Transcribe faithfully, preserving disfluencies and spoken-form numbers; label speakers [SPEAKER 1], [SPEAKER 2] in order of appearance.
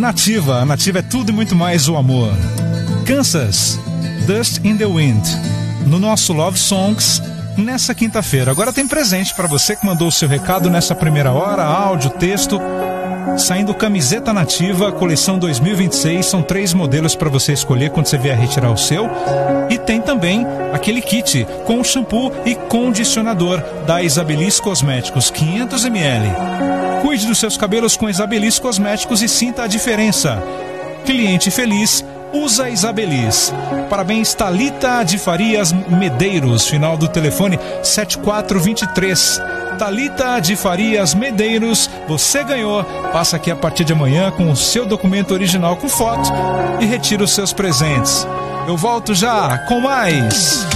[SPEAKER 1] Nativa. A Nativa é tudo e muito mais o amor. Kansas, Dust in the Wind, no nosso Love Songs, nessa quinta-feira. Agora tem presente para você que mandou o seu recado nessa primeira hora, áudio, texto. Saindo camiseta Nativa, coleção dois mil e vinte e seis, são três modelos para você escolher quando você vier retirar o seu. E tem também aquele kit com shampoo e condicionador da Isabelis Cosméticos, quinhentos mililitros. Cuide dos seus cabelos com Isabelis Cosméticos e sinta a diferença. Cliente feliz, usa Isabelis. Parabéns, Thalita de Farias Medeiros, final do telefone sete quatro dois três. Thalita de Farias Medeiros, você ganhou. Passa aqui a partir de amanhã com o seu documento original com foto e retira os seus presentes. Eu volto já com mais